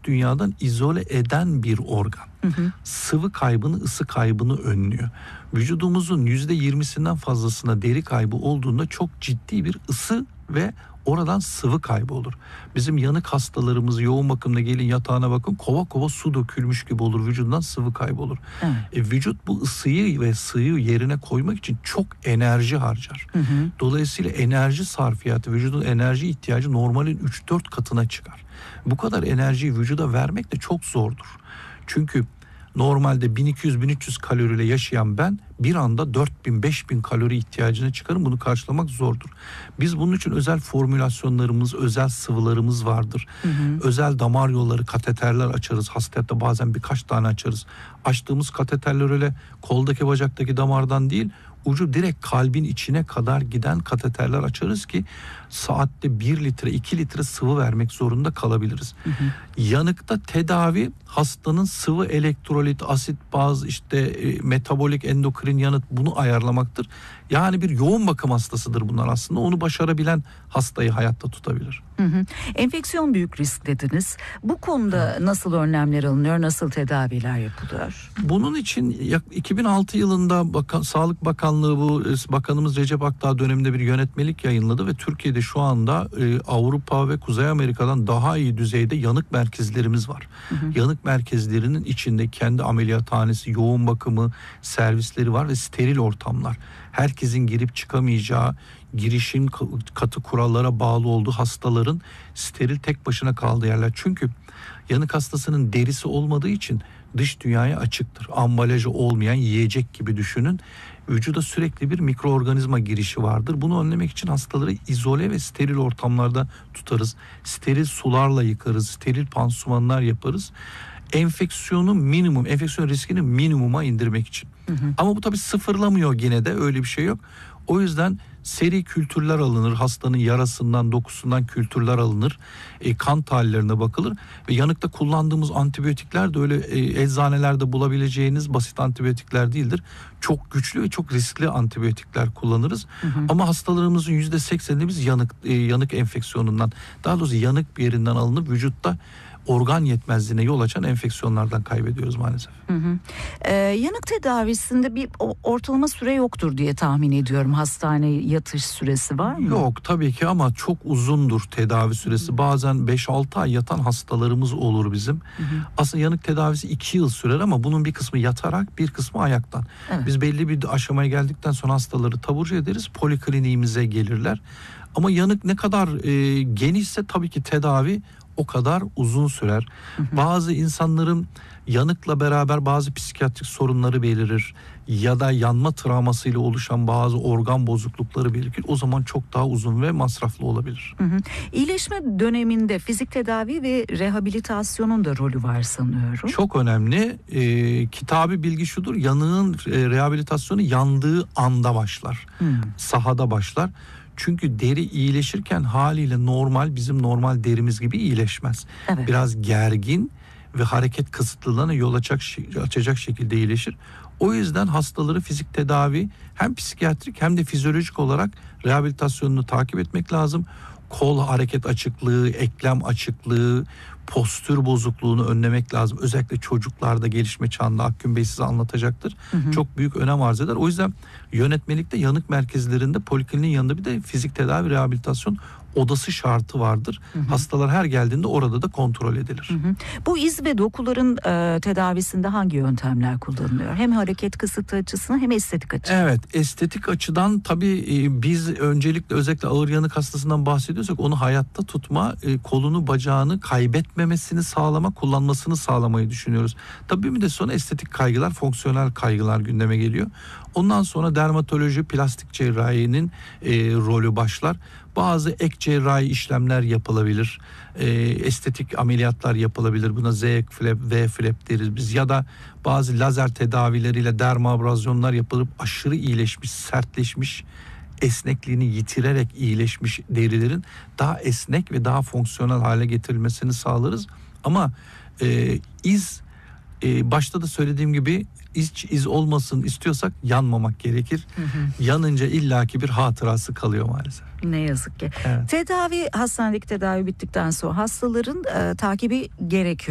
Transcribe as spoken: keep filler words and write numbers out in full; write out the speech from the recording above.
dış dünyadan izole eden bir organ. Hı hı. Sıvı kaybını, ısı kaybını önlüyor. Vücudumuzun yüzde yirmisinden fazlasına deri kaybı olduğunda çok ciddi bir ısı ve oradan sıvı kaybı olur. Bizim yanık hastalarımız yoğun bakımda gelin yatağına bakın, kova kova su dökülmüş gibi olur, vücudundan sıvı kaybı olur. Evet. E, vücut bu ısıyı ve sıvıyı yerine koymak için çok enerji harcar. Hı hı. Dolayısıyla enerji sarfiyatı, vücudun enerji ihtiyacı normalin üç dört katına çıkar. Bu kadar enerjiyi vücuda vermek de çok zordur. Çünkü normalde bin iki yüz bin üç yüz kaloriyle yaşayan ben bir anda dört bin beş bin kalori ihtiyacına çıkarım. Bunu karşılamak zordur. Biz bunun için özel formülasyonlarımız, özel sıvılarımız vardır. Hı hı. Özel damar yolları, kateterler açarız. Hastayakta bazen birkaç tane açarız. Açtığımız kateterler öyle koldaki bacaktaki damardan değil, ucu direkt kalbin içine kadar giden kateterler açarız ki saatte bir litre iki litre sıvı vermek zorunda kalabiliriz. Hı hı. Yanıkta tedavi hastanın sıvı, elektrolit, asit, baz, işte e, metabolik, endokrin yanıt, bunu ayarlamaktır. Yani bir yoğun bakım hastasıdır bunlar aslında. Onu başarabilen hastayı hayatta tutabilir. Hı hı. Enfeksiyon büyük risk dediniz. Bu konuda evet. nasıl önlemler alınıyor, nasıl tedaviler yapılıyor? Bunun için iki bin altı yılında Bakan, Sağlık Bakanlığı, bu Bakanımız Recep Akdağ döneminde bir yönetmelik yayınladı ve Türkiye'de şu anda e, Avrupa ve Kuzey Amerika'dan daha iyi düzeyde yanık merkezlerimiz var. Hı hı. Yanık merkezlerinin içinde kendi ameliyathanesi, yoğun bakımı, servisleri var ve steril ortamlar. Herkesin girip çıkamayacağı, girişin katı kurallara bağlı olduğu hastaların steril tek başına kaldığı yerler. Çünkü yanık hastasının derisi olmadığı için dış dünyaya açıktır. Ambalajı olmayan yiyecek gibi düşünün. Vücuda sürekli bir mikroorganizma girişi vardır. Bunu önlemek için hastaları izole ve steril ortamlarda tutarız. Steril sularla yıkarız, steril pansumanlar yaparız. Enfeksiyonu minimum, enfeksiyon riskini minimuma indirmek için. Hı hı. Ama bu tabii sıfırlamıyor, yine de öyle bir şey yok. O yüzden seri kültürler alınır, hastanın yarasından, dokusundan kültürler alınır, e, kan tahlillerine bakılır ve yanıkta kullandığımız antibiyotikler de öyle e, eczanelerde bulabileceğiniz basit antibiyotikler değildir. Çok güçlü ve çok riskli antibiyotikler kullanırız. Hı hı. Ama hastalarımızın yüzde seksenini biz yanık e, yanık enfeksiyonundan, daha doğrusu yanık bir yerinden alınıp vücutta organ yetmezliğine yol açan enfeksiyonlardan kaybediyoruz maalesef. Hı hı. Ee, yanık tedavisinde bir ortalama süre yoktur diye tahmin ediyorum. Hastane yatış süresi var mı? Yok tabii ki, ama çok uzundur tedavi süresi. Hı hı. Bazen beş altı ay yatan hastalarımız olur bizim. Hı hı. Aslında yanık tedavisi iki yıl sürer ama bunun bir kısmı yatarak, bir kısmı ayaktan. Evet. Biz belli bir aşamaya geldikten sonra hastaları taburcu ederiz. Polikliniğimize gelirler. Ama yanık ne kadar e, genişse tabii ki tedavi o kadar uzun sürer. Hı hı. Bazı insanların yanıkla beraber bazı psikiyatrik sorunları belirir ya da yanma travmasıyla oluşan bazı organ bozuklukları belirtir. O zaman çok daha uzun ve masraflı olabilir. Hı hı. İyileşme döneminde fizik tedavi ve rehabilitasyonun da rolü var sanıyorum. Çok önemli. Ee, kitabı bilgi şudur: yanığın e, rehabilitasyonu yandığı anda başlar. Hı. Sahada başlar. Çünkü deri iyileşirken haliyle normal, bizim normal derimiz gibi iyileşmez. Evet. Biraz gergin ve hareket kısıtlılığına yol açacak, açacak şekilde iyileşir. O yüzden hastaları fizik tedavi hem psikiyatrik hem de fizyolojik olarak rehabilitasyonunu takip etmek lazım. Kol hareket açıklığı, eklem açıklığı, postür bozukluğunu önlemek lazım. Özellikle çocuklarda, gelişme çağında, Akgün Bey size anlatacaktır. Hı hı. Çok büyük önem arz eder. O yüzden yönetmelikte yanık merkezlerinde polikliniğin yanında bir de fizik tedavi rehabilitasyon odası şartı vardır. Hı hı. Hastalar her geldiğinde orada da kontrol edilir. Hı hı. Bu iz ve dokuların e, tedavisinde hangi yöntemler kullanılıyor? Hem hareket kısıtı açısından hem estetik açıdan. Evet, estetik açıdan tabii e, biz öncelikle özellikle ağır yanık hastasından bahsediyorsak onu hayatta tutma, e, kolunu bacağını kaybetmemesini sağlama, kullanmasını sağlamayı düşünüyoruz. Tabii bir müddet sonra estetik kaygılar, fonksiyonel kaygılar gündeme geliyor. Ondan sonra dermatoloji, plastik cerrahinin e, rolü başlar. Bazı ek cerrahi işlemler yapılabilir. E, estetik ameliyatlar yapılabilir. Buna Z flap, V flap deriz biz. Ya da bazı lazer tedavileriyle dermabrazyonlar yapılıp aşırı iyileşmiş, sertleşmiş, esnekliğini yitirerek iyileşmiş derilerin daha esnek ve daha fonksiyonel hale getirilmesini sağlarız. Ama e, iz e, başta da söylediğim gibi İz, iz olmasın istiyorsak yanmamak gerekir. Hı hı. Yanınca illaki bir hatırası kalıyor maalesef. Ne yazık ki. Evet. Tedavi, hastanedeki tedavi bittikten sonra hastaların e, takibi gerekiyor.